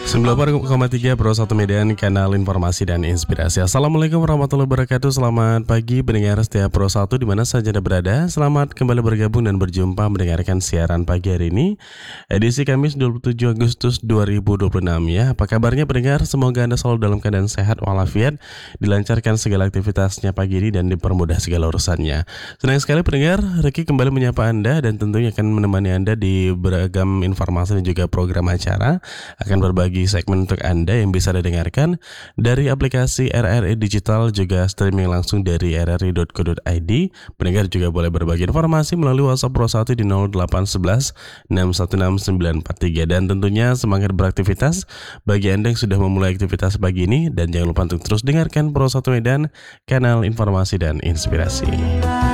94,3 Pro 1 Medan, kanal informasi dan inspirasi. Assalamualaikum warahmatullahi wabarakatuh. Selamat pagi pendengar setia Pro 1 di mana saja Anda berada. Selamat kembali bergabung dan berjumpa mendengarkan siaran pagi hari ini, edisi Kamis 27 Agustus 2026 ya. Apa kabarnya pendengar? Semoga Anda selalu dalam keadaan sehat walafiat, dilancarkan segala aktivitasnya pagi ini dan dipermudah segala urusannya. Senang sekali pendengar, Ricky kembali menyapa Anda dan tentunya akan menemani Anda di beragam informasi dan juga program acara. Akan berbagi segmen untuk Anda yang bisa didengarkan dari aplikasi RRI Digital, juga streaming langsung dari rri.co.id. Pendengar juga boleh berbagi informasi melalui WhatsApp Pro 1 di 0811 616 943. Dan tentunya semangat beraktivitas bagi Anda yang sudah memulai aktivitas pagi ini, dan jangan lupa untuk terus dengarkan Pro 1 Medan, kanal informasi dan inspirasi.